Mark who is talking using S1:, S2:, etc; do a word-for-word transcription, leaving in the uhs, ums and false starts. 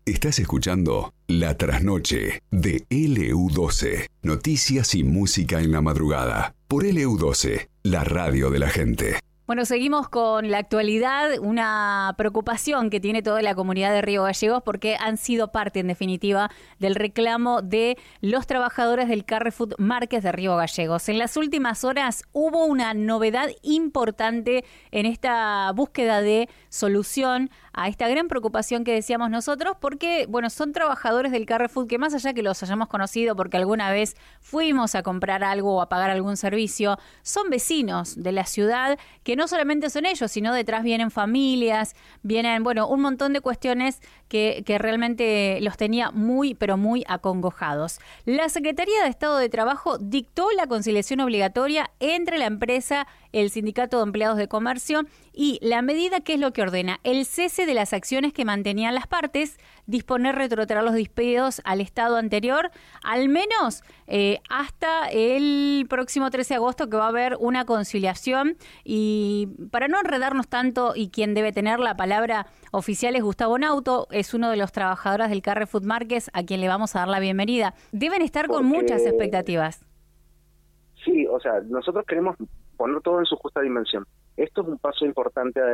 S1: Estás escuchando La Trasnoche de L U doce. Noticias y música en la madrugada. Por L U doce, la radio de la gente.
S2: Bueno, seguimos con la actualidad, una preocupación que tiene toda la comunidad de Río Gallegos porque han sido parte, en definitiva, del reclamo de los trabajadores del Carrefour Márquez de Río Gallegos. En las últimas horas hubo una novedad importante en esta búsqueda de solución a esta gran preocupación que decíamos nosotros, porque, bueno, son trabajadores del Carrefour que, más allá que los hayamos conocido porque alguna vez fuimos a comprar algo o a pagar algún servicio, son vecinos de la ciudad que no solamente son ellos, sino detrás vienen familias, vienen, bueno, un montón de cuestiones que, que realmente los tenía muy, pero muy acongojados. La Secretaría de Estado de Trabajo dictó la conciliación obligatoria entre la empresa, el Sindicato de Empleados de Comercio y la medida, ¿qué es lo que ordena? El cese de las acciones que mantenían las partes, disponer retrotraer los despidos al estado anterior, al menos eh, hasta el próximo trece de agosto, que va a haber una conciliación. Y para no enredarnos tanto, y quien debe tener la palabra oficial es Gustavo Nauto, es uno de los trabajadores del Carrefour Márquez, a quien le vamos a dar la bienvenida. Deben estar con
S3: Porque,
S2: muchas expectativas.
S3: Sí, o sea, nosotros queremos poner todo en su justa dimensión. Esto es un paso importante